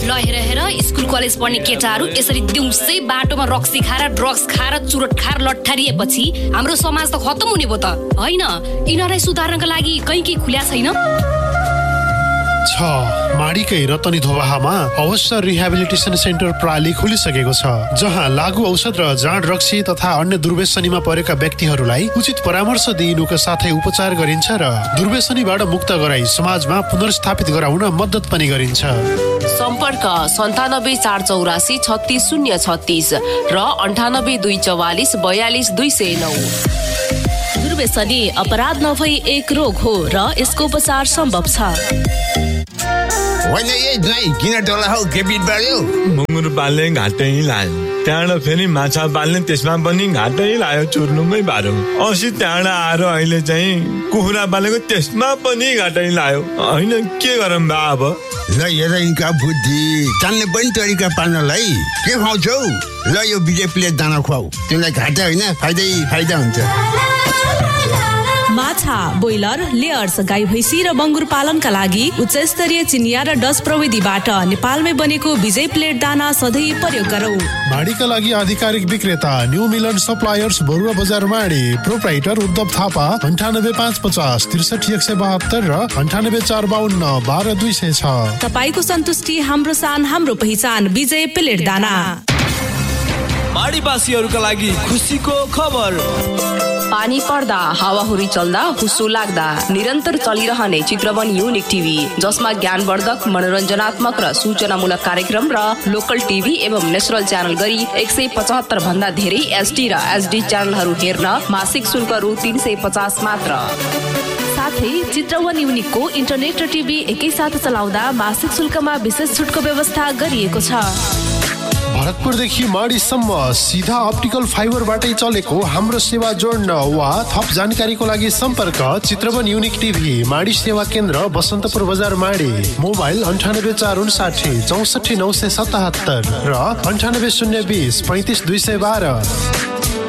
ल हेर school college पढ्ने केटाहरू यसरी दिउँसै बाटोमा रक्सी खाएर ड्रग्स खाएर चुरोट खाएर लट्ठारिएपछि हाम्रो समाज त खत्तम हुने भयो त होइन। यिनीहरूलाई सुधार्नका लागि कहीँ खुल्या छैन। माडीकै रतनी धोबाहामा अवश्य रिहेबिलिटेसन सेन्टर प्रणाली खुलिसकेको छ, जहाँ लागू औषध र जाँड रक्सी तथा अन्य दुर्व्यसनीमा परेका व्यक्तिहरूलाई उचित परामर्श दिइनुका साथै उपचार गरिन्छ र दुर्व्यसनीबाट मुक्त गराई समाजमा पुनर्स्थापित गराउन मद्दत पनि गरिन्छ। सम्पर्क 97 484 36 036 र 98 244 42 209। दुर्व्यसनी अपराध नभई एक रोग हो र यसको उपचार सम्भव छ। किन टोला हौ के बिट बाल्यो? मुङ्गुर पाल्ने घाटै लायो, त्यहाँबाट फेरि माछा पाल्ने त्यसमा पनि घाटै लायो, चुर्नुमै बाह्रो। अस्ति त्यहाँबाट आएर अहिले चाहिँ कुखुरा पालेको त्यसमा पनि घाटै लायो। होइन के गरौँ बा अब? ल हेर यिनका बुद्धि जान्ने पनि तरिका पाल्नलाई के खुवाउँछौ? ल यो बिजेपीले दाना खुवाऊ, तिमीलाई घाटा होइन फाइदा हुन्छ। माछा, बोइलर, लेयर्स, गाई भैँसी र बङ्गुर पालनका लागि उच्च स्तरीय चिनिया र डच प्रविधिबाट नेपालमै बनेको विजय प्लेट दाना सधैँ प्रयोग गरौँ। माडीका लागि आधिकारिक विक्रेता न्यू मिलन सप्लायर्स, बरुवा बजार माडी। प्रोप्राइटर उद्धव थापा 98 550 63 172 र 98 452 12 206। तपाईको सन्तुष्टि हाम्रो शान, हाम्रो पहिचान। विजय प्लेट दाना। माडीवासीहरूका लागि खुसीको खबर। पानी पर्दा, हावाहुरी चल्दा, हुस्सो लाग्दा निरन्तर चलिरहने चित्रवन युनिक टिभी, जसमा ज्ञानवर्धक, मनोरञ्जनात्मक र सूचनामूलक कार्यक्रम र लोकल टिभी एवं नेसनल च्यानल गरी 175 भन्दा धेरै एचडी र एचडी च्यानलहरू हेर्न मासिक शुल्क रु 350 मात्र। साथै चित्रवन युनिकको इन्टरनेट र टिभी एकैसाथ चलाउँदा मासिक शुल्कमा विशेष छुटको व्यवस्था गरिएको छ। भरतपुरदेखि माडीसम्म सिधा अप्टिकल फाइबरबाटै चलेको हाम्रो सेवा जोड्न वा थप जानकारीको लागि सम्पर्क चित्रवन युनिक टिभी, माडी सेवा केन्द्र, बसन्तपुर बजार माडी। मोबाइल 98 459 64 977 र 98 020 35 212।